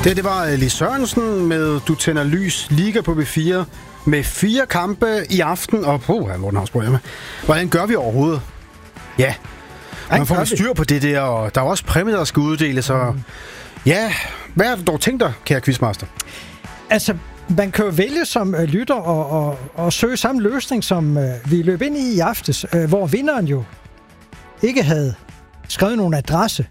Det var Lis Sørensen med Du tænder lys, Liga på B4, med 4 kampe i aften, og Morten Havsbro hjemme. Hvordan gør vi overhovedet? Ja, man får styr på det der, og der er også præmier, der skal uddeles, og ja, hvad har du dog tænkt dig, kære quizmaster? Altså, man kan jo vælge som lytter og søge samme løsning, som vi løb ind i aftes, hvor vinderen jo ikke havde skrevet nogen adresse.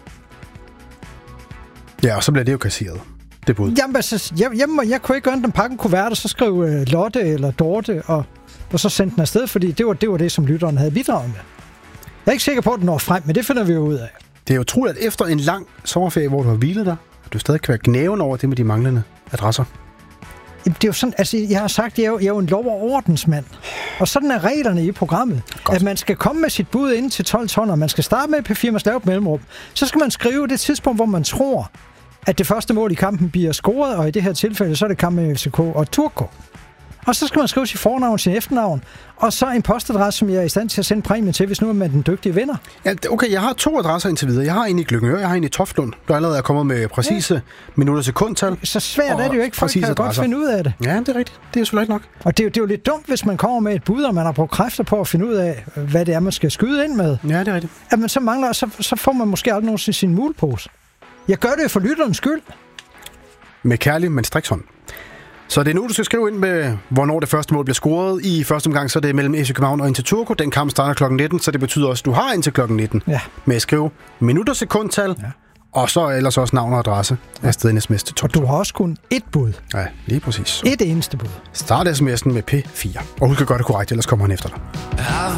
Ja, og så bliver det jo kasseret. Det bud. Jamen, altså, jeg kunne ikke gøre den pakken kuvert, og så skrev Lotte eller Dorte, og så sendte den afsted, fordi det var det, som lytteren havde bidraget med. Jeg er ikke sikker på, at den når frem, men det finder vi jo ud af. Det er jo utroligt, at efter en lang sommerferie, hvor du har hvilet dig, at du stadig kan være gnæven over det med de manglende adresser. Jamen, det er jo sådan, altså, jeg har sagt, at jeg er jo en lov- og ordensmand. Og sådan er reglerne i programmet. Godt. At man skal komme med sit bud ind til 12 ton, og man skal starte med P4 med lavt mellemrum. Så skal man skrive det tidspunkt, hvor man tror, at det første mål i kampen bliver scoret, og i det her tilfælde, så er det kampen med FCK og Turco. Og så skal man skrive sit fornavn, sin efternavn, og så en postadresse, som jeg er i stand til at sende præmien til, hvis nu er man den dygtige vinder. Ja, okay, jeg har 2 adresser indtil videre. Jeg har en i Gløngør, jeg har en i Toftlund. Du allerede er kommet med præcise minutter sekundtal. Så svært er det jo ikke, folk kan godt finde ud af det. Ja, det er rigtigt. Det er selvfølgelig ikke nok. Og det er jo lidt dumt, hvis man kommer med et bud, og man har brugt kræfter på at finde ud af, hvad det er, man skal skyde ind med. Ja, det er rigtigt. At man så mangler, så får man måske aldrig nogensinde sin mulepose. Jeg gør det for lytterens skyld. Med kærlig, men strikshånd. Så det er nu, du skal skrive ind med, hvornår det første mål bliver scoret. I første omgang, så er det mellem FC København og Inter Turco. Den kamp starter kl. 19, så det betyder også, at du har indtil kl. 19 med at skrive minutter, sekundtal, og så ellers også navn og adresse afsted i sms til 12. Og du har også kun ét bud. Ja, lige præcis. Et eneste bud. Start sms'en med P4. Og husk at gøre det korrekt, ellers kommer han efter dig.